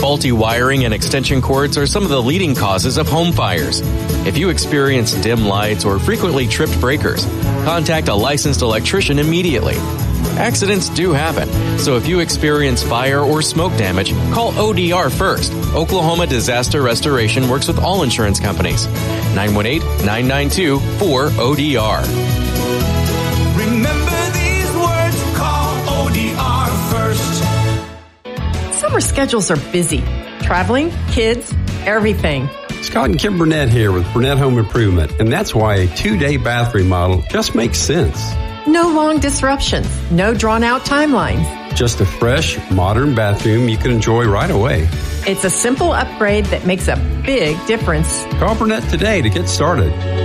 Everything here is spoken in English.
Faulty wiring and extension cords are some of the leading causes of home fires. If you experience dim lights or frequently tripped breakers, contact a licensed electrician immediately. Accidents do happen, so if you experience fire or smoke damage, call ODR first. Oklahoma Disaster Restoration works with all insurance companies. 918-992-4ODR. Remember these words, call ODR first. Summer schedules are busy. Traveling, kids, everything. Scott and Kim Burnett here with Burnett Home Improvement, and that's why a 2-day bath remodel just makes sense. No long disruptions, no drawn-out timelines. Just a fresh, modern bathroom you can enjoy right away. It's a simple upgrade that makes a big difference. Call Burnett today to get started.